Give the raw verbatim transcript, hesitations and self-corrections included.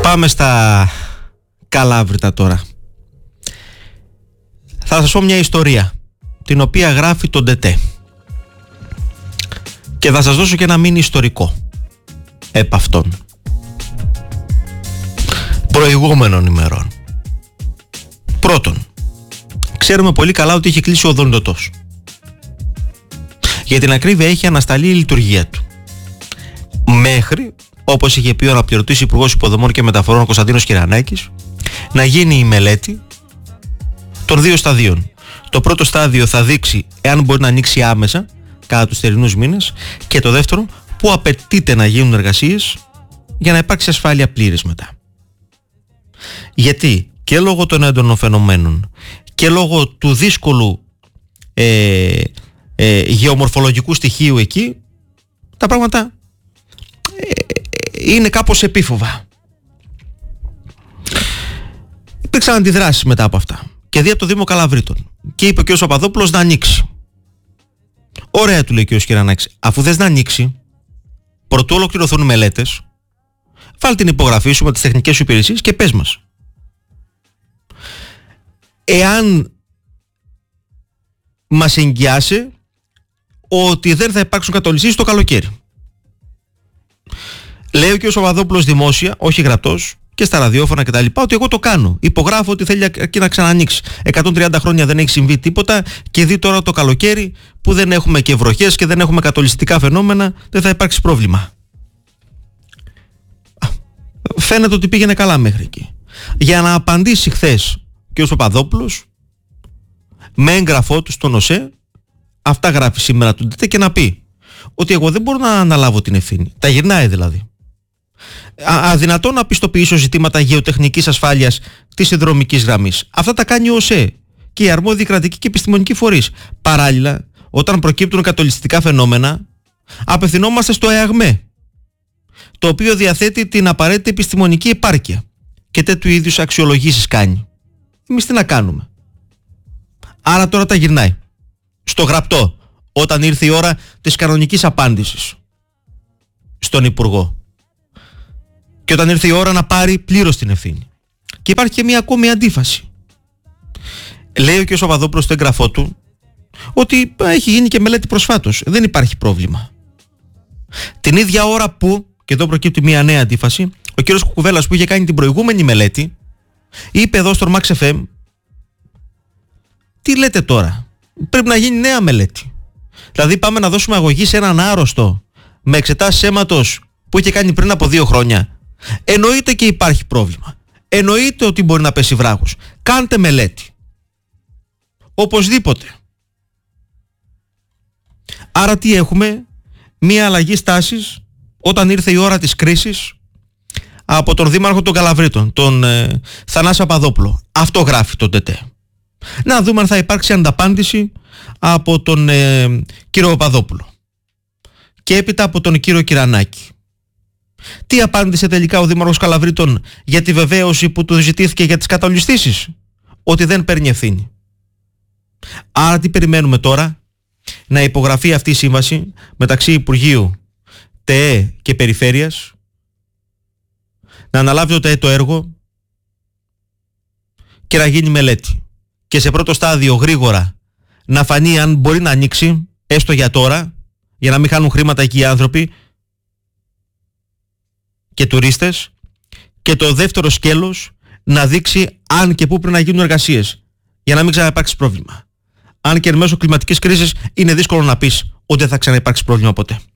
Πάμε στα Καλάβρητα τώρα. Θα σας πω μια ιστορία την οποία γράφει τον ΤΕΤΕ και θα σας δώσω και ένα μίνι ιστορικό επ' αυτόν προηγούμενων ημερών. Πρώτον, ξέρουμε πολύ καλά ότι έχει κλείσει ο Δονδοτός. Για την ακρίβεια έχει ανασταλεί η λειτουργία του μέχρι, όπως είχε πει ο αναπληρωτής Υπουργός Υποδομών και Μεταφορών Κωνσταντίνος Κυρανάκης, να γίνει η μελέτη των δύο σταδίων. Το πρώτο στάδιο θα δείξει εάν μπορεί να ανοίξει άμεσα κατά τους θερινούς μήνες και το δεύτερο που απαιτείται να γίνουν εργασίες για να υπάρξει ασφάλεια πλήρης μετά. Γιατί και λόγω των έντονων φαινομένων και λόγω του δύσκολου ε, ε, γεωμορφολογικού στοιχείου εκεί, τα πράγματα ε, είναι κάπως επίφοβα. Υπήρξαν αντιδράσεις μετά από αυτά και δει από το Δήμο Καλαβρίτων και είπε ο κ. Παπαδόπουλος να ανοίξει. Ωραία, του λέει ο κ. Κυρανάκης, αφού θες να ανοίξει, προτού ολοκληρωθούν μελέτες, βάλ την υπογραφή σου με τις τεχνικές σου υπηρεσίες και πες μας εάν μας εγγυάσαι ότι δεν θα υπάρξουν κατολιστήσεις το καλοκαίρι. Λέει ο κ. Παπαδόπουλος δημόσια, όχι γραπτός, και στα ραδιόφωνα και τα λοιπά, ότι εγώ το κάνω. Υπογράφω ότι θέλει και να ξανανοίξει. εκατόν τριάντα χρόνια δεν έχει συμβεί τίποτα και δει τώρα το καλοκαίρι που δεν έχουμε και βροχές και δεν έχουμε κατολιστικά φαινόμενα, δεν θα υπάρξει πρόβλημα. Φαίνεται ότι πήγαινε καλά μέχρι εκεί. Για να απαντήσει χθες ο κ. Παπαδόπουλος με έγγραφό του στον ΟΣΕ, αυτά γράφει σήμερα του ΤΕΤΕ, και να πει ότι εγώ δεν μπορώ να αναλάβω την ευθύνη. Τα γυρνάει δηλαδή. Αδυνατό να πιστοποιήσω ζητήματα γεωτεχνικής ασφάλειας της συνδρομικής γραμμής. Αυτά τα κάνει ο ΟΣΕ και οι αρμόδιοι κρατικοί και επιστημονικοί φορείς. Παράλληλα, όταν προκύπτουν κατολιστικά φαινόμενα, απευθυνόμαστε στο ΕΑΓΜΕ, το οποίο διαθέτει την απαραίτητη επιστημονική επάρκεια και τέτοιου είδους αξιολογήσεις κάνει. Εμείς τι να κάνουμε? Άρα τώρα τα γυρνάει στο γραπτό όταν ήρθε η ώρα της κανονικής απάντησης στον Υπουργό και όταν ήρθε η ώρα να πάρει πλήρως την ευθύνη. Και υπάρχει και μια ακόμη αντίφαση. Λέει ο κ. Παπαδόπουλος στο έγγραφό του ότι έχει γίνει και μελέτη προσφάτως, δεν υπάρχει πρόβλημα. Την ίδια ώρα που, και εδώ προκύπτει μια νέα αντίφαση, ο κ. Κουκουβέλλας που είχε κάνει την προηγούμενη μελέτη είπε εδώ στον Max εφ εμ, τι λέτε τώρα, πρέπει να γίνει νέα μελέτη. Δηλαδή πάμε να δώσουμε αγωγή σε έναν άρρωστο με εξετάσεις αίματος που είχε κάνει πριν από δύο χρόνια. Εννοείται και υπάρχει πρόβλημα. Εννοείται ότι μπορεί να πέσει βράχος. Κάντε μελέτη. Οπωσδήποτε. Άρα τι έχουμε? Μία αλλαγή στάσης όταν ήρθε η ώρα της κρίσης από τον Δήμαρχο των Καλαβρίτων, τον ε, Θανάση Παπαδόπουλο. Αυτό γράφει το ΤΕΤΕ. Να δούμε αν θα υπάρξει ανταπάντηση από τον ε, κύριο Παπαδόπουλο και έπειτα από τον κύριο Κυρανάκη. Τι απάντησε τελικά ο Δήμαρχος Καλαβρίτων για τη βεβαίωση που του ζητήθηκε για τις καταολιστήσεις? Ότι δεν παίρνει ευθύνη. Άρα τι περιμένουμε τώρα? Να υπογραφεί αυτή η σύμβαση μεταξύ Υπουργείου, ΤΕΕ και Περιφέρειας, να αναλάβει το ΤΕΕ το έργο και να γίνει μελέτη. Και σε πρώτο στάδιο γρήγορα να φανεί αν μπορεί να ανοίξει, έστω για τώρα, για να μην χάνουν χρήματα εκεί οι άνθρωποι και τουρίστες, και το δεύτερο σκέλος να δείξει αν και πού πρέπει να γίνουν εργασίες για να μην ξαναυπάρξει πρόβλημα. Αν και εν μέσω κλιματικής κρίσης είναι δύσκολο να πεις ότι δεν θα ξαναυπάρξει πρόβλημα ποτέ.